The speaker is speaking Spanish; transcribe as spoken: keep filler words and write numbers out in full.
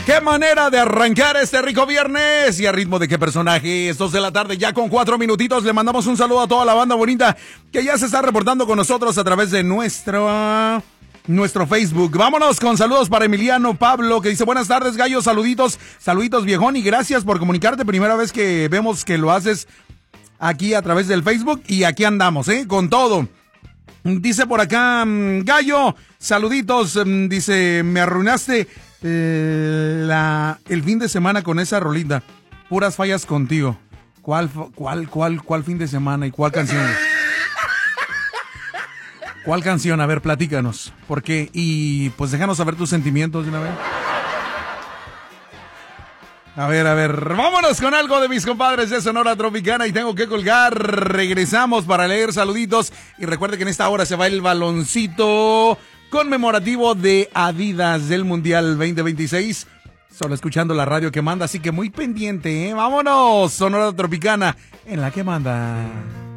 Qué manera de arrancar este rico viernes. ¿Y a ritmo de qué personaje? Dos de la tarde, ya con cuatro minutitos. Le mandamos un saludo a toda la banda bonita que ya se está reportando con nosotros a través de nuestro, nuestro Facebook. Vámonos con saludos para Emiliano Pablo, que dice: buenas tardes, gallo, saluditos, saluditos, viejón, y gracias por comunicarte. Primera vez que vemos que lo haces aquí a través del Facebook, y aquí andamos, ¿eh? Con todo. Dice por acá, gallo, saluditos, dice: me arruinaste eh, la, el fin de semana con esa rolita. Puras fallas contigo. ¿Cuál, cuál, cuál, cuál fin de semana y cuál canción? ¿Cuál canción? A ver, platícanos. ¿Por qué? Y pues déjanos saber tus sentimientos de una vez. A ver, a ver, vámonos con algo de mis compadres de Sonora Tropicana y tengo que colgar. Regresamos para leer saluditos y recuerde que en esta hora se va el baloncito conmemorativo de Adidas del Mundial veinte veintiséis. Solo escuchando la radio que manda, así que muy pendiente, ¿eh? Vámonos, Sonora Tropicana, en la que manda.